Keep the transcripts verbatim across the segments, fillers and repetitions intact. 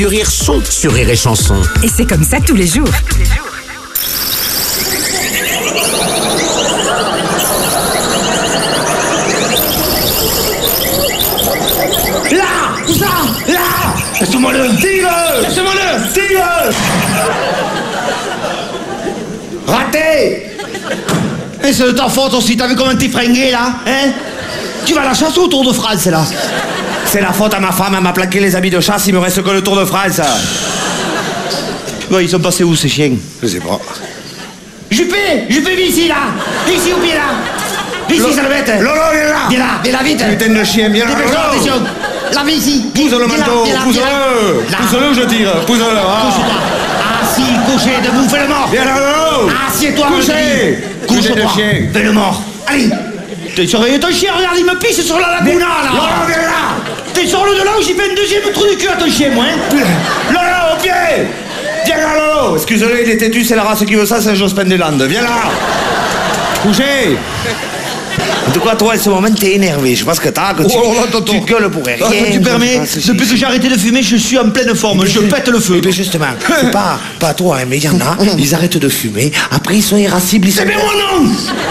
Du rire sont sur Rire et Chanson. Et c'est comme ça tous les jours. Là, ça, là. Laisse-moi-le. Tire-le. Laisse-moi-le. Tire-le. Raté. Et c'est de ta faute aussi, t'as vu comment t'es fringué là, hein? Tu vas à la chasse ou au Tour de France là? C'est la faute à ma femme, elle m'a plaqué les habits de chasse, il me reste que le Tour de France. Ouais, ils sont passés où ces chiens? Je sais pas. Juppé, Juppé, viens ici là. Viens ici au pied là. Viens ici, salvette. Lolo, viens là. Viens là, viens là, vite. Putain de chien, viens là. Dépêche-toi, attention. Là, viens ici. Pousse le manteau, pousse-le. Pousse-le, je tire. Pousse-le. Couche-toi. Assis, couché, debout, fais le mort. Viens là, Lolo. Assieds-toi, couché. Couche-toi. Fais le mort. Allez. T'es surveillé ton chien, regarde, il me pisse sur la laguna là. Lolo, viens là. T'es sur le de là où j'ai fait un deuxième trou du cul à ton chien, moi, hein. Lolo, au pied. Viens là, Lolo. Excusez-le, il est têtu, c'est la race qui veut ça, c'est Jospin des Landes. Viens là. Couché. En tout cas, toi, à ce moment, t'es énervé. Je pense que t'as, que tu, oh, là, tonton. tu gueules pour rien. Ah, tu permets, depuis que j'ai arrêté de fumer, je suis en pleine forme, je pète le feu. Mais justement, c'est pas, pas toi, hein, mais il y en a, ils arrêtent de fumer, après ils sont irascibles, ils sont... Mais moi non.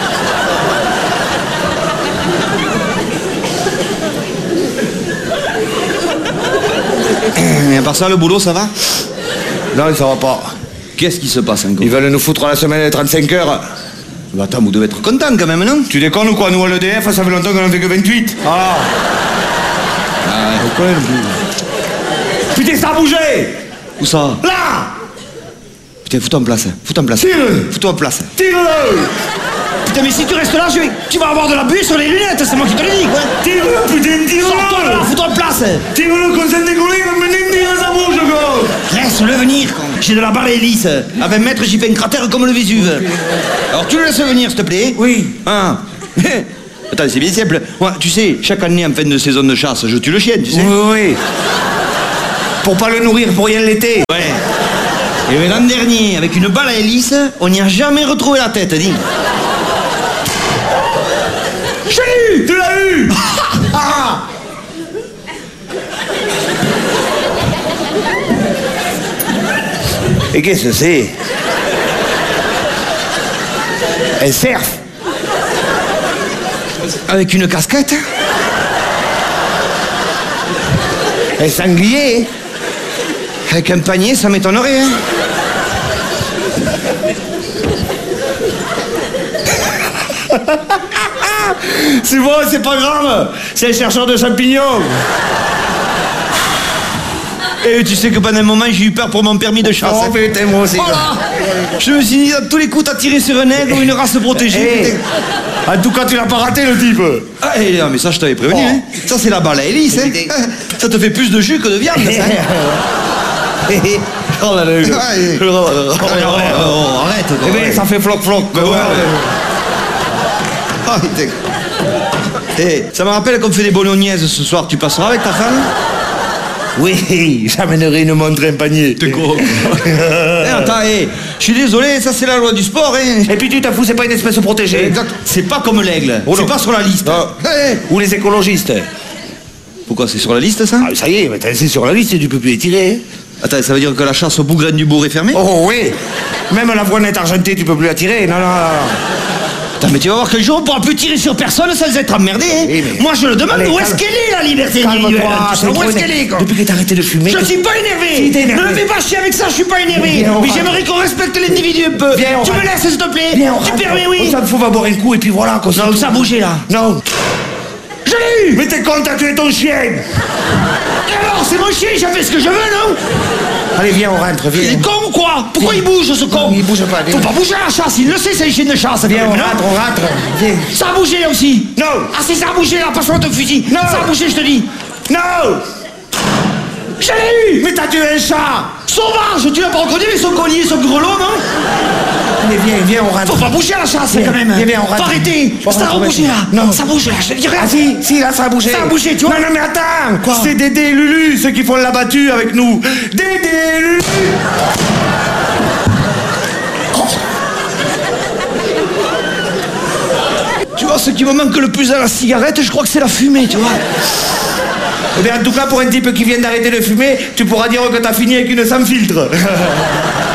Et à part ça, le boulot, ça va? Non, ça va pas. Qu'est-ce qui se passe encore? Ils veulent nous foutre la semaine des trente-cinq heures. Bah attends, vous devez être content quand même, non? Tu déconnes ou quoi? Nous, à l'E D F, ça fait longtemps qu'on en fait que vingt-huit. Voilà. Ah ouais. Putain, ça a bougé. Où ça? Là. Putain, fous-toi en place, fous-toi en place. Tire-le. Fous-toi en place. Tire-le. Putain, mais si tu restes là, je vais... tu vas avoir de la buée sur les lunettes, c'est moi qui te le dis, quoi. Tire-le, putain, tire-le. Sors-toi de là, fous-toi en place. Tire-le, comme ça décollé, mais tire ça bouge, quoi. Laisse-le venir, con. J'ai de la barre hélice. À vingt mètres, j'y fais un cratère comme le Vésuve. Alors tu le laisses venir, s'il te plaît? Oui. Ah. Attends, c'est bien simple. Moi, tu sais, chaque année, en fin de saison de chasse, je tue le chien, tu sais. Oui, oui. Pour pas le nourrir pour rien l'été. Ouais. Et l'an dernier, avec une balle à hélice, on n'y a jamais retrouvé la tête, dis. Je l'ai eu. Tu l'as eu. Ah. Et qu'est-ce que c'est? Un cerf. Avec une casquette? Un sanglier. Avec un panier, ça m'étonnerait, hein. C'est bon, c'est pas grave. C'est un chercheur de champignons. Et tu sais que pendant un moment, j'ai eu peur pour mon permis de chasse. Oh putain, moi aussi. Voilà. Je me suis dit, à tous les coups, t'as tiré sur un aigle ou une race protégée. Hey. En tout cas, tu l'as pas raté, le type. Ah, et, non, mais ça, je t'avais prévenu, Oh. hein. Ça, c'est la balle à hélice, hein. Ça te fait plus de jus que de viande, ça. Oh là là. Ouais. Oh, oh, oh, arrête, quoi. Eh ben, ça fait floc-floc. Ouais, ouais. Ah, putain. Eh, ça me rappelle qu'on fait des bolognaises ce soir. Tu passeras avec ta femme? Oui, j'amènerai une montre et un panier. T'es con. Eh, attends, eh, je suis désolé, ça c'est la loi du sport, hein. Et puis tu t'en fous, c'est pas une espèce protégée. Exact. C'est pas comme l'aigle. Oh, c'est non. pas sur la liste. Non. Eh, Ou les écologistes. pourquoi c'est sur la liste, ça? Ah, ça y est, mais t'es sur la liste, tu peux plus les tirer. Attends, ça veut dire que la chasse au bougraine du bourg est fermée? Oh oui. Même la voinette argentée, tu peux plus la tirer. Non, non, non. Attends, mais tu vas voir qu'un jour on pourra plus tirer sur personne sans être emmerdé, hein. Oui, mais- Moi je le demande, Allez, où calme. est-ce qu'elle est la liberté individuelle? Calme-toi, tout ça, c'est où trop est-ce énervé. qu'elle est, quoi? Depuis que t'as arrêté de fumer... Je que- suis pas énervé. Si, t'es énervé. Ne me fais pas chier avec ça, je suis pas énervé. Viens, on Mais rentre. j'aimerais qu'on respecte l'individu un peu. Viens, on Tu me rentre. laisses, s'il te plaît? Viens, on Tu rentre. permets, oui? On s'en fout, va boire un coup et puis voilà. qu'on Non, s'en ça a fout. bougé là. Non. Je l'ai eu. Mais t'es con, t'as tué ton chien. Et alors, c'est mon chien, j'ai fait ce que je veux, non? Allez, viens, on rentre, Il viens. est con ou quoi? Pourquoi il bouge, ce con? Non, il bouge pas, viens. Faut pas bouger à la chasse, il le sait, c'est une chienne de chasse. Viens, quand on même, rentre, non? on rentre. Viens. Ça a bougé là aussi. Non. Ah si ça a bougé là, passe-moi ton fusil. Non. Ça a bougé, je te dis. Non. Je l'ai eu. Mais t'as tué un chat. Sauvage, tu l'as pas reconnu avec son collier, son grelot, non? Allez, viens, viens, on rentre. Faut pas bouger à la chasse Viens, quand même. viens, viens, on rentre. Faut arrêter. On Ça a rentre, bougé là. non. Ça bouge là, je te dis rien. Ah si, si, là, ça a bougé. Ça a bougé, tu vois. Non, non, mais attends. Quoi? C'est Dédé et Lulu, ceux qui font la battue avec nous. Dédé et Lulu. Tu vois, ce qui me manque le plus à la cigarette, je crois que c'est la fumée, tu vois. Eh bien, en tout cas, pour un type qui vient d'arrêter de fumer, tu pourras dire que t'as fini avec une sans filtre.